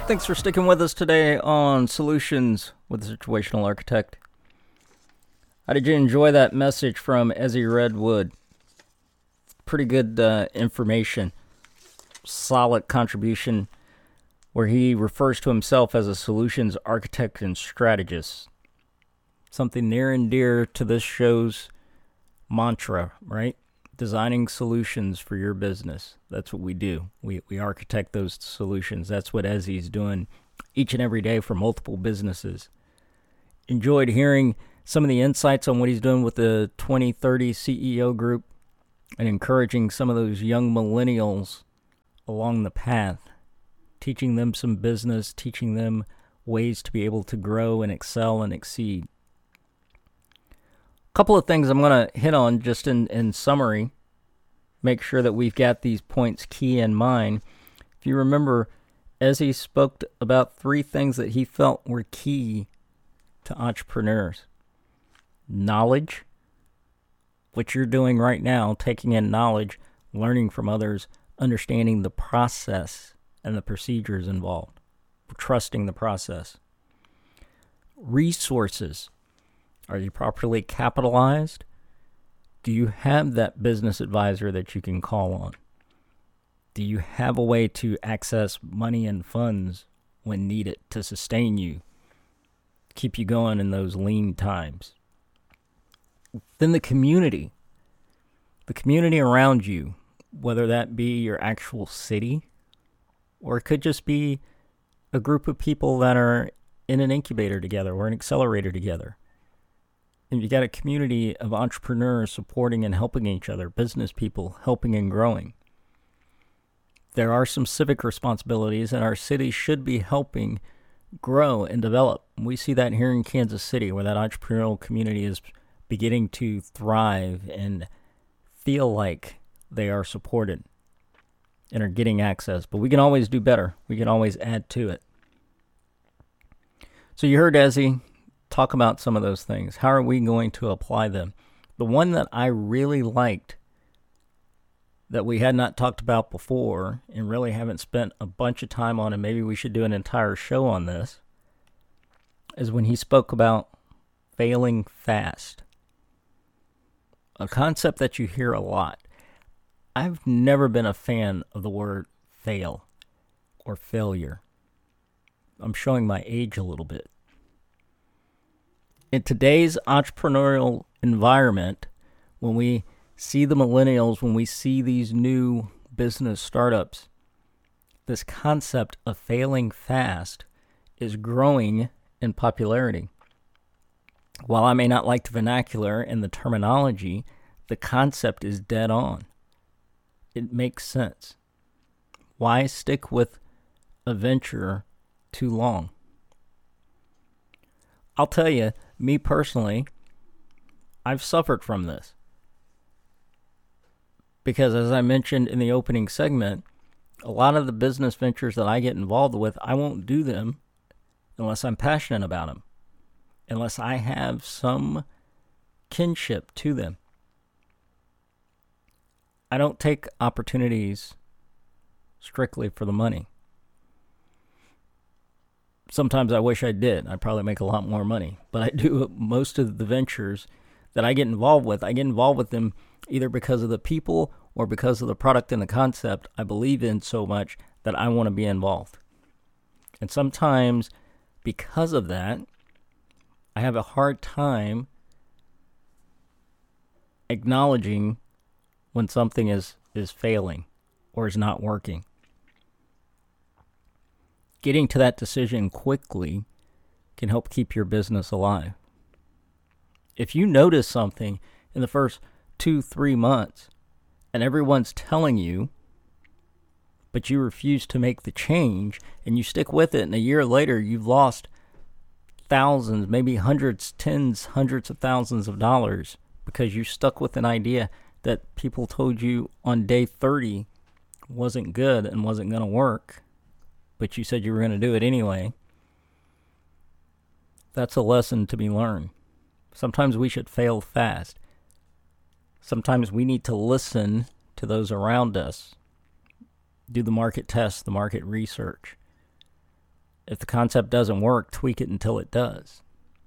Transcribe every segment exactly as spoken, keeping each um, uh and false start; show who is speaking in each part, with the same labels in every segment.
Speaker 1: Thanks for sticking with us today on Solutions with the Situational Architect. How did you enjoy that message from Ezzy Redwood? Pretty good uh, information, solid contribution, where he refers to himself as a solutions architect and strategist. Something near and dear to this show's mantra, right? Designing solutions for your business. That's what we do. We we architect those solutions. That's what Ezzy's doing each and every day for multiple businesses. Enjoyed hearing some of the insights on what he's doing with the twenty thirty C E O group and encouraging some of those young millennials along the path, teaching them some business, teaching them ways to be able to grow and excel and exceed. Couple of things I'm going to hit on just in, in summary. Make sure that we've got these points key in mind. If you remember, Ezzy spoke about three things that he felt were key to entrepreneurs. Knowledge, what you're doing right now, taking in knowledge, learning from others, understanding the process and the procedures involved, trusting the process. Resources. Are you properly capitalized? Do you have that business advisor that you can call on? Do you have a way to access money and funds when needed to sustain you, keep you going in those lean times? Then the community. The community around you, whether that be your actual city, or it could just be a group of people that are in an incubator together or an accelerator together. And you got a community of entrepreneurs supporting and helping each other, business people helping and growing. There are some civic responsibilities, and our city should be helping grow and develop. We see that here in Kansas City, where that entrepreneurial community is beginning to thrive and feel like they are supported and are getting access. But we can always do better. We can always add to it. So you heard Ezzy talk about some of those things. How are we going to apply them? The one that I really liked that we had not talked about before and really haven't spent a bunch of time on, and maybe we should do an entire show on this, is when he spoke about failing fast. A concept that you hear a lot. I've never been a fan of the word fail or failure. I'm showing my age a little bit. In today's entrepreneurial environment, when we see the millennials, when we see these new business startups, this concept of failing fast is growing in popularity. While I may not like the vernacular and the terminology, the concept is dead on. It makes sense. Why stick with a venture too long? I'll tell you, me personally, I've suffered from this. Because as I mentioned in the opening segment, a lot of the business ventures that I get involved with, I won't do them unless I'm passionate about them, unless I have some kinship to them. I don't take opportunities strictly for the money. Sometimes I wish I did. I'd probably make a lot more money. But I do most of the ventures that I get involved with, I get involved with them either because of the people or because of the product and the concept I believe in so much that I want to be involved. And sometimes because of that, I have a hard time acknowledging when something is, is failing or is not working. Getting to that decision quickly can help keep your business alive. If you notice something in the first two, three months and everyone's telling you, but you refuse to make the change and you stick with it, and a year later you've lost thousands, maybe hundreds, tens, hundreds of thousands of dollars because you stuck with an idea that people told you on day thirty wasn't good and wasn't going to work, but you said you were going to do it anyway. That's a lesson to be learned. Sometimes we should fail fast. Sometimes we need to listen to those around us. Do the market test, the market research. If the concept doesn't work, tweak it until it does.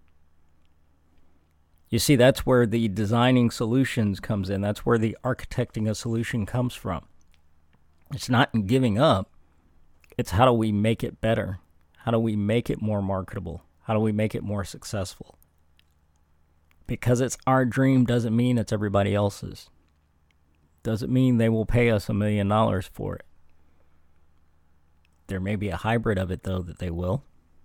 Speaker 1: You see, that's where the designing solutions comes in. That's where the architecting a solution comes from. It's not in giving up. It's how do we make it better? How do we make it more marketable? How do we make it more successful? Because it's our dream doesn't mean it's everybody else's. Doesn't mean they will pay us a million dollars for it. There may be a hybrid of it, though, that they will.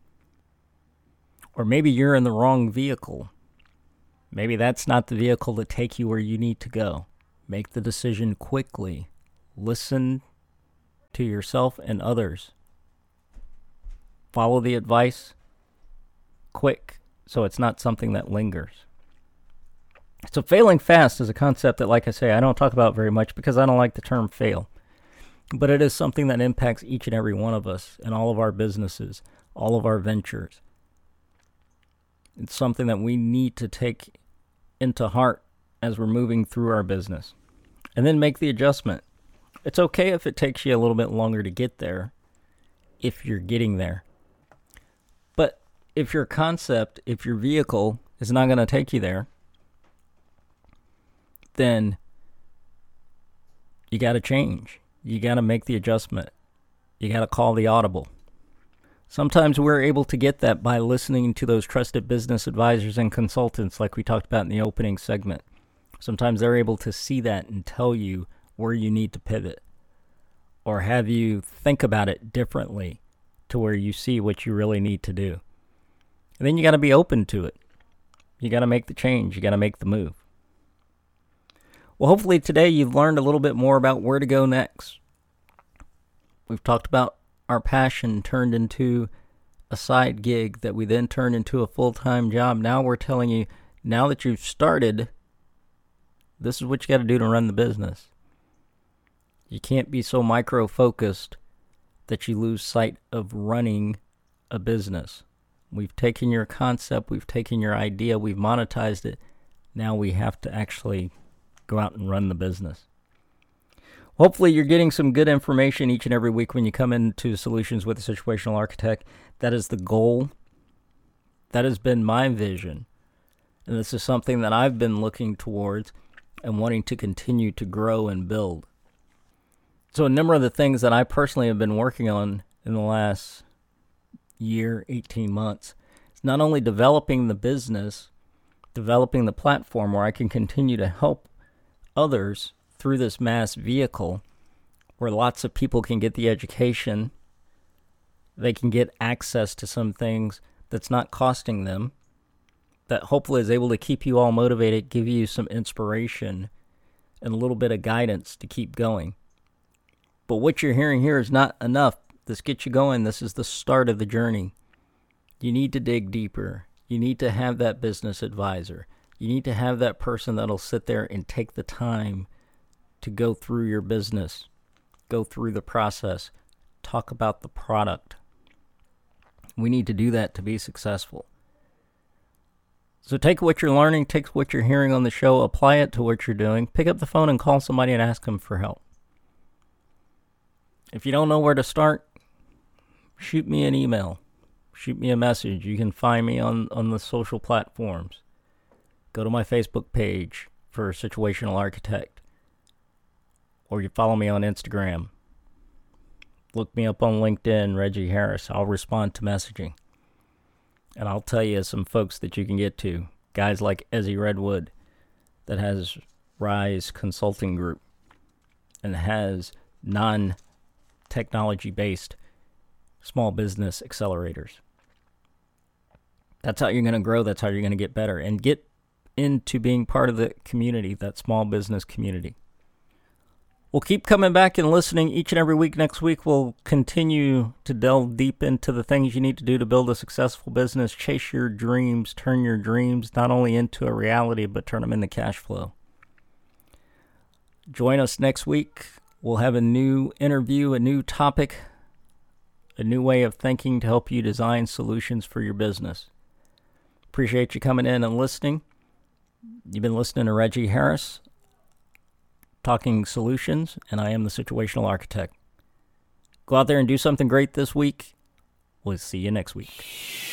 Speaker 1: Or maybe you're in the wrong vehicle. Maybe that's not the vehicle to take you where you need to go. Make the decision quickly. Listen to yourself and others. Follow the advice quick so it's not something that lingers. So failing fast is a concept that, like I say, I don't talk about very much because I don't like the term fail. But it is something that impacts each and every one of us in all of our businesses, all of our ventures. It's something that we need to take into heart as we're moving through our business. And then make the adjustment. It's okay if it takes you a little bit longer to get there, if you're getting there. But if your concept, if your vehicle is not going to take you there, then you got to change. You got to make the adjustment. You got to call the audible. Sometimes we're able to get that by listening to those trusted business advisors and consultants like we talked about in the opening segment. Sometimes they're able to see that and tell you where you need to pivot or have you think about it differently to where you see what you really need to do. And then you got to be open to it. You got to make the change. You got to make the move. Well, hopefully today you've learned a little bit more about where to go next. We've talked about our passion turned into a side gig that we then turned into a full-time job. Now we're telling you, now that you've started, this is what you got to do to run the business. You can't be so micro-focused that you lose sight of running a business. We've taken your concept, we've taken your idea, we've monetized it. Now we have to actually go out and run the business. Hopefully you're getting some good information each and every week when you come into Solutions with a Situational Architect. That is the goal. That has been my vision. And this is something that I've been looking towards and wanting to continue to grow and build. So a number of the things that I personally have been working on in the last year, eighteen months, is not only developing the business, developing the platform where I can continue to help others through this mass vehicle where lots of people can get the education, they can get access to some things that's not costing them, that hopefully is able to keep you all motivated, give you some inspiration and a little bit of guidance to keep going. But what you're hearing here is not enough. This gets you going. This is the start of the journey. You need to dig deeper. You need to have that business advisor. You need to have that person that'll sit there and take the time to go through your business, go through the process, talk about the product. We need to do that to be successful. So take what you're learning, take what you're hearing on the show, apply it to what you're doing. Pick up the phone and call somebody and ask them for help. If you don't know where to start, shoot me an email. Shoot me a message. You can find me on, on the social platforms. Go to my Facebook page for Situational Architect. Or you follow me on Instagram. Look me up on LinkedIn, Reggie Harris. I'll respond to messaging. And I'll tell you some folks that you can get to. Guys like Ezzy Redwood that has Rise Consulting Group and has non-technology-based small business accelerators. That's how you're going to grow. That's how you're going to get better and get into being part of the community, that small business community. We'll keep coming back and listening each and every week. Next week, we'll continue to delve deep into the things you need to do to build a successful business, chase your dreams, turn your dreams not only into a reality, but turn them into cash flow. Join us next week. We'll have a new interview, a new topic, a new way of thinking to help you design solutions for your business. Appreciate you coming in and listening. You've been listening to Reggie Harris, Talking Solutions, and I am the Situational Architect. Go out there and do something great this week. We'll see you next week.